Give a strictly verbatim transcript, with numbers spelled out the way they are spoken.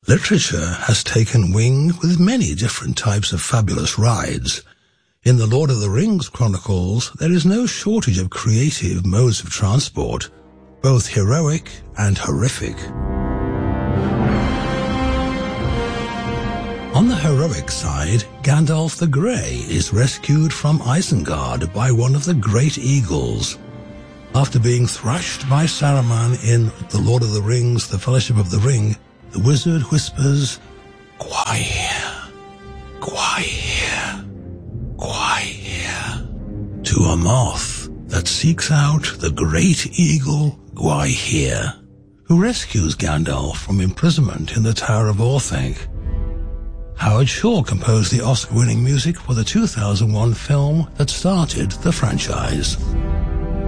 Literature has taken wing with many different types of fabulous rides. In the Lord of the Rings chronicles, there is no shortage of creative modes of transport, both heroic and horrific. On the heroic side, Gandalf the Grey is rescued from Isengard by one of the Great Eagles. After being thrashed by Saruman in The Lord of the Rings, The Fellowship of the Ring, the wizard whispers, "Quiet, quiet, quiet," to a moth that seeks out the great eagle Gwaihir, who rescues Gandalf from imprisonment in the Tower of Orthanc. Howard Shore composed the Oscar-winning music for the two thousand one film that started the franchise.